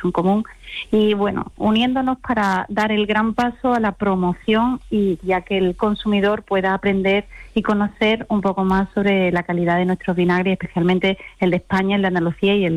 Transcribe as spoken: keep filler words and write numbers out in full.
en común. Y bueno, uniéndonos para dar el gran paso a la promoción y ya que el consumidor pueda aprender y conocer un poco más sobre la calidad de nuestros vinagres, especialmente el de España, el de Andalucía y el